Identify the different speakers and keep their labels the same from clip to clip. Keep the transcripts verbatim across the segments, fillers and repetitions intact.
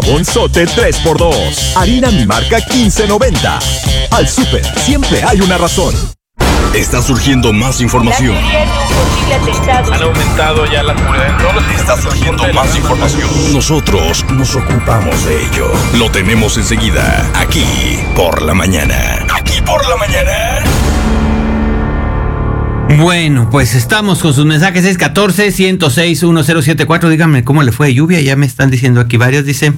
Speaker 1: Jamonzote tres por dos. Harina mi marca quince noventa. Al súper siempre hay una razón.
Speaker 2: Está surgiendo más información.
Speaker 3: Han aumentado ya la seguridad.
Speaker 2: Está surgiendo más información. Nosotros nos ocupamos de ello. Lo tenemos enseguida, aquí por la mañana. Aquí por la mañana.
Speaker 4: Bueno, pues estamos con sus mensajes. Seis uno cuatro, uno cero seis, uno cero siete cuatro. Díganme cómo le fue de lluvia. Ya me están diciendo aquí varios. Dice,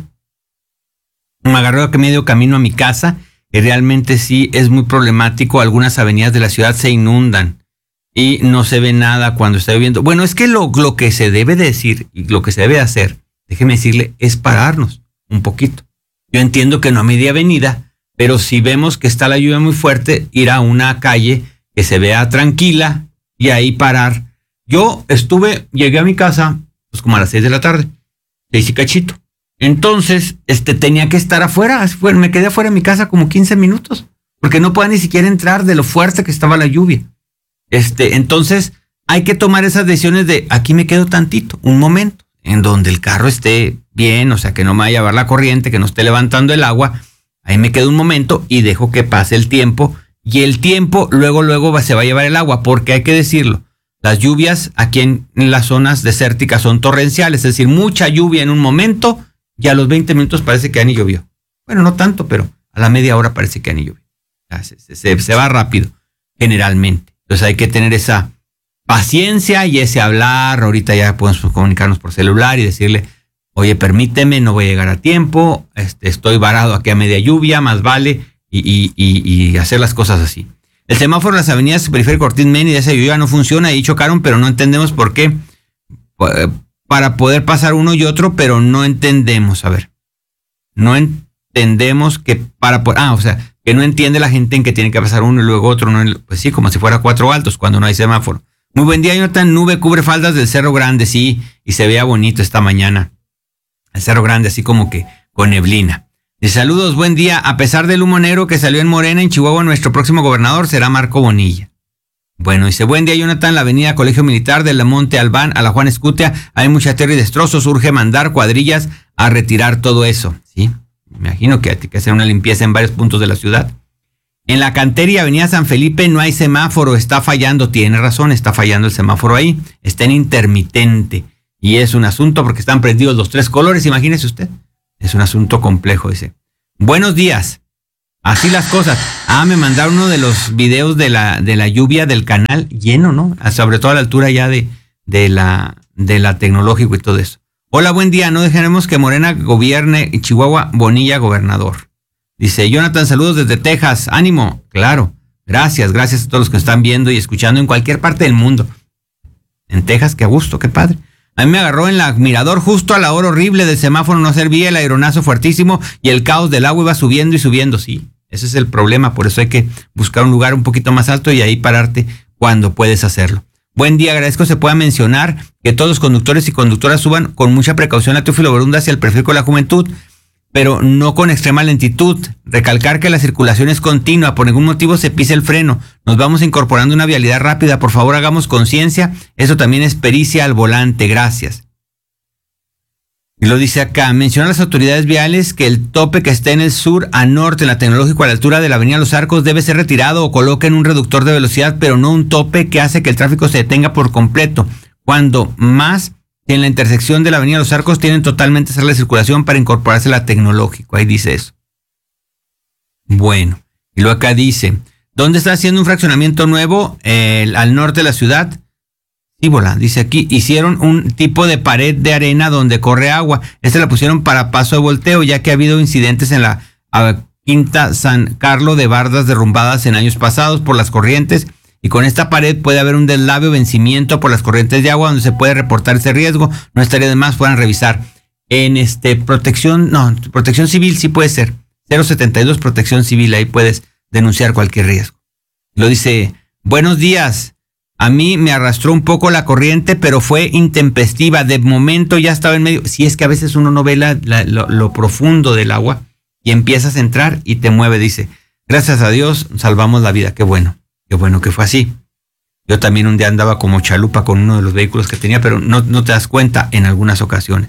Speaker 4: me agarró que medio camino a mi casa. Y realmente sí es muy problemático. Algunas avenidas de la ciudad se inundan y no se ve nada cuando está lloviendo. Bueno, es que lo, lo que se debe decir y lo que se debe hacer, déjeme decirle, es pararnos un poquito. Yo entiendo que no a media avenida, pero si vemos que está la lluvia muy fuerte, ir a una calle que se vea tranquila y ahí parar. Yo estuve, llegué a mi casa pues como a las seis de la tarde, seis y cachito. Entonces, este, tenía que estar afuera. Bueno, me quedé afuera de mi casa como quince minutos, porque no podía ni siquiera entrar de lo fuerte que estaba la lluvia. Este, entonces, hay que tomar esas decisiones de aquí me quedo tantito, un momento, en donde el carro esté bien, o sea, que no me vaya a llevar la corriente, que no esté levantando el agua. Ahí me quedo un momento y dejo que pase el tiempo. Y el tiempo, luego, luego va, se va a llevar el agua, porque hay que decirlo. Las lluvias aquí en, en las zonas desérticas son torrenciales, es decir, mucha lluvia en un momento. Y a los veinte minutos parece que ya ni llovió. Bueno, no tanto, pero a la media hora parece que ya ni llovió. Se, se, se va rápido, generalmente. Entonces hay que tener esa paciencia y ese hablar. Ahorita ya podemos comunicarnos por celular y decirle, oye, permíteme, no voy a llegar a tiempo, este, estoy varado aquí a media lluvia, más vale, y, y, y, y hacer las cosas así. El semáforo en las avenidas Periférico Ortiz Meni de esa lluvia no funciona y chocaron, pero no entendemos por qué. Para poder pasar uno y otro, pero no entendemos, a ver, no entendemos que para, ah, o sea, que no entiende la gente en que tiene que pasar uno y luego otro, no, pues sí, como si fuera cuatro altos cuando no hay semáforo. Muy buen día, Jonathan. Nube cubre faldas del Cerro Grande, sí, y se veía bonito esta mañana. El Cerro Grande, así como que con neblina. De saludos, buen día. A pesar del humo negro que salió en Morena, en Chihuahua, nuestro próximo gobernador será Marco Bonilla. Bueno, dice, buen día, Jonathan, la avenida Colegio Militar de la Monte Albán a la Juan Escutia, hay mucha tierra y destrozos, urge mandar cuadrillas a retirar todo eso, ¿sí? Me imagino que hay que hacer una limpieza en varios puntos de la ciudad. En la Cantera y avenida San Felipe no hay semáforo, está fallando, tiene razón, está fallando el semáforo ahí, está en intermitente, y es un asunto porque están prendidos los tres colores, imagínese usted, es un asunto complejo, dice. Buenos días. Así las cosas. Ah, me mandaron uno de los videos de la, de la lluvia del canal lleno, ¿no? Sobre todo a la altura ya de, de la, de la tecnológico y todo eso. Hola, buen día. No dejaremos que Morena gobierne Chihuahua, Bonilla gobernador. Dice, Jonathan, saludos desde Texas. Ánimo. Claro. Gracias, gracias a todos los que están viendo y escuchando en cualquier parte del mundo. En Texas, qué gusto, qué padre. A mí me agarró en la mirador justo a la hora horrible del semáforo, no servía, el aeronazo fuertísimo y el caos del agua iba subiendo y subiendo, sí. Ese es el problema, por eso hay que buscar un lugar un poquito más alto y ahí pararte cuando puedes hacerlo. Buen día, agradezco se pueda mencionar que todos los conductores y conductoras suban con mucha precaución a Teófilo Borunda hacia el Periférico de la Juventud, pero no con extrema lentitud. Recalcar que la circulación es continua, por ningún motivo se pise el freno. Nos vamos incorporando una vialidad rápida, por favor hagamos conciencia, eso también es pericia al volante, gracias. Y lo dice acá, menciona a las autoridades viales que el tope que está en el sur a norte, en la Tecnológico, a la altura de la avenida Los Arcos, debe ser retirado o coloquen un reductor de velocidad, pero no un tope que hace que el tráfico se detenga por completo. Cuando más en la intersección de la avenida Los Arcos tienen totalmente cerrada la circulación para incorporarse a la Tecnológico. Ahí dice eso. Bueno, y luego acá dice, ¿dónde está haciendo un fraccionamiento nuevo? Eh, al norte de la ciudad. Tíbola, dice aquí, hicieron un tipo de pared de arena donde corre agua. Esta la pusieron para paso de volteo, ya que ha habido incidentes en la a, Quinta San Carlos de bardas derrumbadas en años pasados por las corrientes. Y con esta pared puede haber un deslave o vencimiento por las corrientes de agua donde se puede reportar ese riesgo. No estaría de más, puedan revisar. En este protección, no, protección civil sí puede ser. cero setenta y dos protección civil, ahí puedes denunciar cualquier riesgo. Lo dice, buenos días. A mí me arrastró un poco la corriente, pero fue intempestiva. De momento ya estaba en medio. Si es que a veces uno no ve la, la, lo, lo profundo del agua y empiezas a entrar y te mueve. Dice, gracias a Dios salvamos la vida. Qué bueno, qué bueno que fue así. Yo también un día andaba como chalupa con uno de los vehículos que tenía, pero no, no te das cuenta en algunas ocasiones.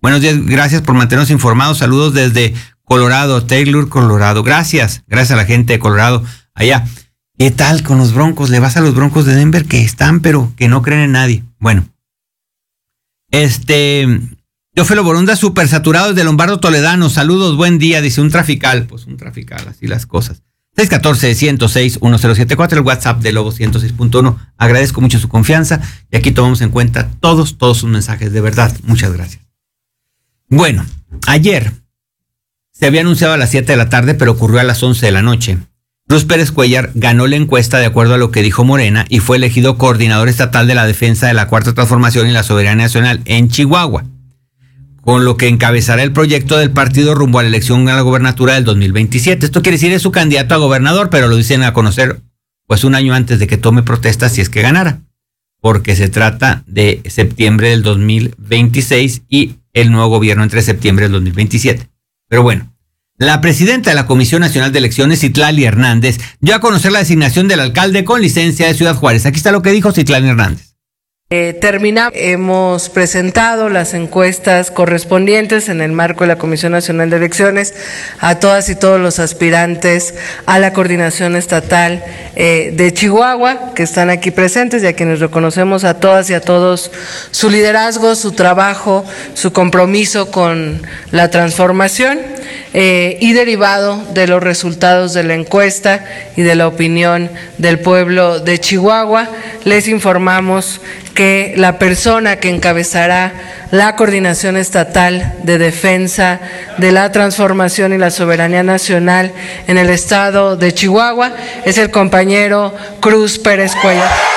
Speaker 4: Buenos días, gracias por mantenernos informados. Saludos desde Colorado, Taylor, Colorado. Gracias, gracias a la gente de Colorado allá. ¿Qué tal con los Broncos? ¿Le vas a los Broncos de Denver que están, pero que no creen en nadie? Bueno, este, Teófilo Borunda, súper saturado desde Lombardo Toledano. Saludos, buen día, dice un trafical. Pues un trafical, así las cosas. seis uno cuatro, uno cero seis, uno cero siete cuatro, el WhatsApp de Lobo ciento seis punto uno. Agradezco mucho su confianza y aquí tomamos en cuenta todos, todos sus mensajes. De verdad, muchas gracias. Bueno, ayer se había anunciado a las siete de la tarde, pero ocurrió a las once de la noche. Cruz Pérez Cuellar ganó la encuesta de acuerdo a lo que dijo Morena y fue elegido coordinador estatal de la defensa de la Cuarta Transformación y la Soberanía Nacional en Chihuahua, con lo que encabezará el proyecto del partido rumbo a la elección a la gobernatura del dos mil veintisiete. Esto quiere decir es su candidato a gobernador, pero lo dicen a conocer pues un año antes de que tome protesta si es que ganara, porque se trata de septiembre del dos mil veintiséis y el nuevo gobierno entre septiembre del dos mil veintisiete. Pero bueno, la presidenta de la Comisión Nacional de Elecciones, Citlali Hernández, dio a conocer la designación del alcalde con licencia de Ciudad Juárez. Aquí está lo que dijo Citlali Hernández.
Speaker 5: Eh, terminamos, hemos presentado las encuestas correspondientes en el marco de la Comisión Nacional de Elecciones a todas y todos los aspirantes a la coordinación estatal eh, de Chihuahua que están aquí presentes y a quienes reconocemos a todas y a todos su liderazgo, su trabajo, su compromiso con la transformación eh, y derivado de los resultados de la encuesta y de la opinión del pueblo de Chihuahua, les informamos que la persona que encabezará la coordinación estatal de defensa de la transformación y la soberanía nacional en el estado de Chihuahua es el compañero Cruz Pérez Cuellar.